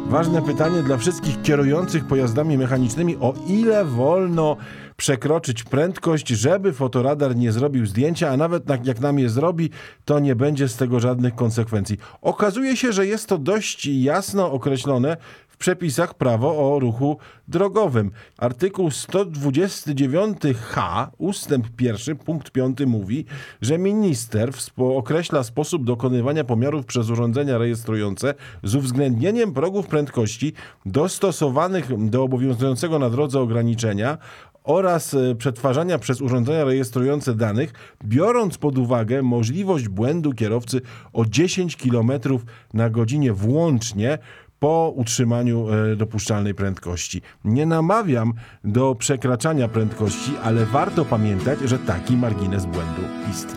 Ważne pytanie dla wszystkich kierujących pojazdami mechanicznymi: o ile wolno przekroczyć prędkość, żeby fotoradar nie zrobił zdjęcia, a nawet jak nam je zrobi, to nie będzie z tego żadnych konsekwencji. Okazuje się, że jest to dość jasno określone w przepisach prawa o ruchu drogowym. Artykuł 129h, ustęp 1, punkt 5 mówi, że minister określa sposób dokonywania pomiarów przez urządzenia rejestrujące z uwzględnieniem progów prędkości dostosowanych do obowiązującego na drodze ograniczenia oraz przetwarzania przez urządzenia rejestrujące danych, biorąc pod uwagę możliwość błędu kierowcy o 10 km na godzinę włącznie po utrzymaniu dopuszczalnej prędkości. Nie namawiam do przekraczania prędkości, ale warto pamiętać, że taki margines błędu istnieje.